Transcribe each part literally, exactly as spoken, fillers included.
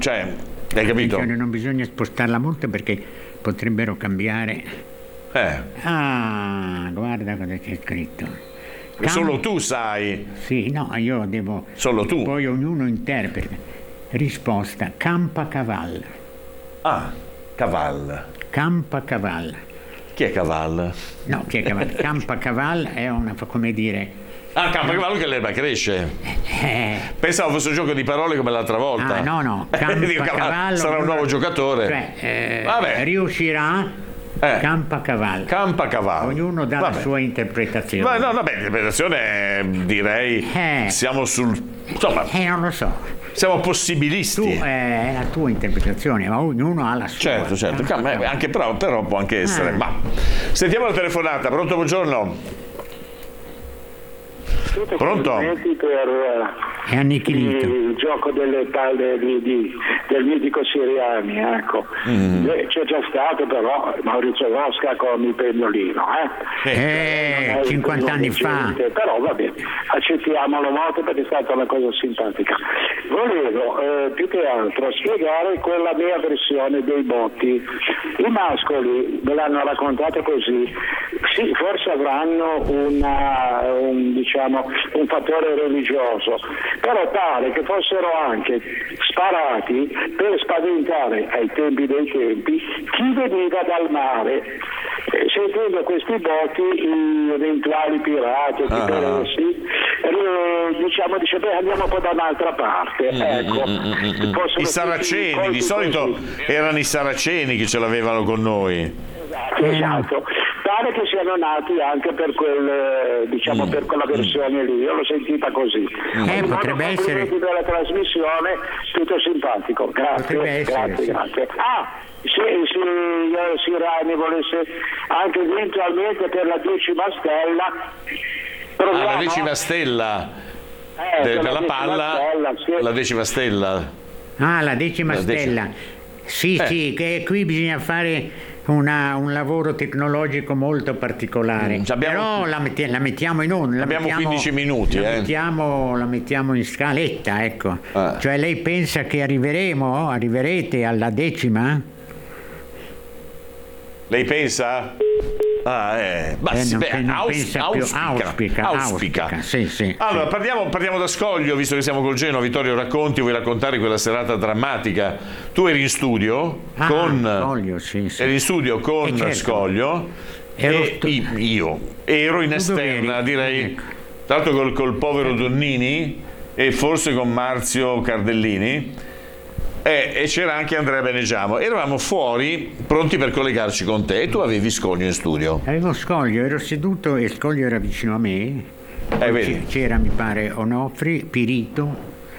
cioè, hai capito? Non bisogna spostarla molto perché potrebbero cambiare. Eh. Ah, guarda cosa c'è scritto. Cam- Solo tu sai. Sì, no, io devo. Solo tu. Poi ognuno interpreta. Risposta: Campacaval. Ah, Caval. Campacaval. Chi è Caval? No, chi è Caval? Campacaval è una, come dire. Ah, Campacavallo che l'erba cresce. Eh. Pensavo fosse un gioco di parole come l'altra volta. Ah, no, no. Campacavallo sarà un nuovo giocatore. Cioè, eh, Vabbè. riuscirà. Eh. Campacavallo. Campacavallo. Ognuno dà vabbè. la sua interpretazione. Ma no, vabbè, l'interpretazione direi eh. siamo sul. Insomma. Eh, non lo so. Siamo possibilisti. Tu, è la tua interpretazione, ma ognuno ha la sua. Certo, certo. Anche, però, però può anche essere. Ah. Ma sentiamo la telefonata. Pronto, buongiorno. Pronto? Per è annichilito il gioco delle palle di, di, del mitico Siriani, ecco. Mm. C'è già stato però Maurizio Rosca con il pennolino, eh? Eh, cinquanta anni fa. Però va bene, accettiamolo molto perché è stata una cosa simpatica. Volevo eh, più che altro spiegare quella mia versione dei botti. I mascoli me l'hanno raccontato così, sì, forse avranno una, un, diciamo, un fattore religioso, però pare che fossero anche sparati per spaventare ai tempi dei tempi chi veniva dal mare. Eh, sentendo questi botti gli eventuali pirati o interessi eh, diciamo dice beh andiamo un po' da un'altra parte, mm, ecco. mm, mm, mm. I saraceni di solito così. Erano i saraceni che ce l'avevano con noi. Esatto, esatto. Pare che siano nati anche per quel diciamo mm. per quella versione lì, io l'ho sentita così. Mm. Eh, potrebbe essere della trasmissione, tutto simpatico, grazie, grazie, grazie. Ah, se, se Siriani volesse anche eventualmente per la decima stella. Proviamo? Ah, la decima stella eh, De, per della la palla, stella, sì. La decima stella. Ah, la decima la stella. Decima. Sì, eh. sì, che qui bisogna fare una, un lavoro tecnologico molto particolare. Mm, abbiamo, però la, metti, la mettiamo in onda. Abbiamo mettiamo, quindici minuti. La, eh. mettiamo, la mettiamo in scaletta, ecco. Ah. Cioè lei pensa che arriveremo, arriverete alla decima? Lei pensa? Ah, eh. Ma eh, sì, non, beh, non aus, pensa auspica, più, auspica, auspica. auspica. Sì, sì, allora, sì. Parliamo, parliamo da Scoglio, visto che siamo col Genoa. Vittorio, racconti, vuoi raccontare quella serata drammatica? Tu eri in studio ah, con Scoglio, sì, sì. eri in studio con eh, certo. Scoglio ero e stu- io ero in esterna, direi, ecco. tra l'altro col, col povero Donnini e forse con Marzio Cardellini. Eh, e c'era anche Andrea Benegiamo. Eravamo fuori pronti per collegarci con te e tu avevi Scoglio in studio. Avevo Scoglio, ero seduto e Scoglio era vicino a me. Eh, vedi. C'era, mi pare, Onofri, Pirito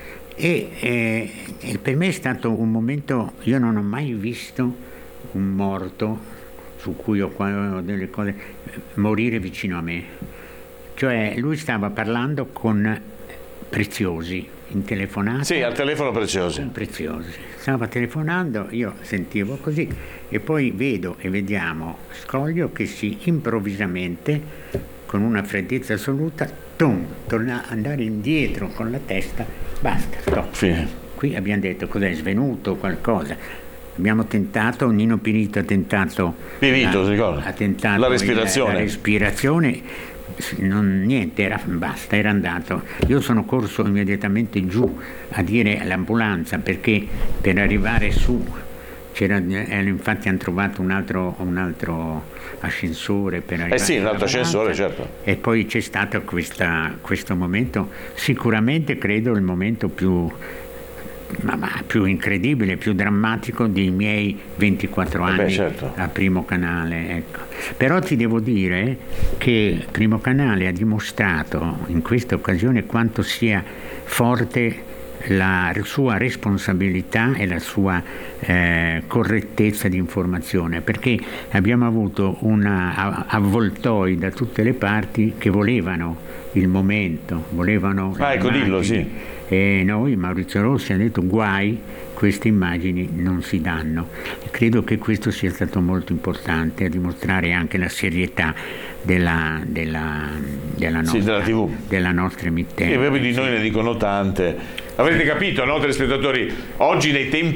e, eh, e per me è stato un momento, io non ho mai visto un morto su cui ho, ho delle cose morire vicino a me. Cioè lui stava parlando con Preziosi in telefonata. Sì, al telefono Preziosi. Preziosi. Stava telefonando, io sentivo così e poi vedo e vediamo Scoglio che si improvvisamente, con una freddezza assoluta, tum, torna ad andare indietro con la testa. Basta, stop. Fine. Qui abbiamo detto cos'è svenuto qualcosa. Abbiamo tentato, Nino Pirito ha tentato Pirito, la, ricordo. ha tentato la respirazione. Il, la respirazione. Non, niente, era, basta, era andato. Io sono corso immediatamente giù a dire all'ambulanza perché per arrivare su c'era, eh, infatti hanno trovato un altro, un altro ascensore per arrivare. Eh sì, un altro ascensore, certo. E poi c'è stato questa, questo momento, sicuramente credo il momento più Ma, ma più incredibile, più drammatico dei miei ventiquattro anni. Eh beh, certo. A Primo Canale, ecco. Però ti devo dire che Primo Canale ha dimostrato in questa occasione quanto sia forte la sua responsabilità e la sua eh, correttezza di informazione, perché abbiamo avuto una avvoltoi da tutte le parti che volevano il momento, volevano ah, ecco, dillo, sì. E noi, Maurizio Rossi, ha detto guai, queste immagini non si danno. Credo che questo sia stato molto importante a dimostrare anche la serietà della, della, della, nostra, sì, della tivù, della nostra emittente. E proprio di noi ne dicono tante. Avrete capito, no, telespettatori? Oggi nei tempi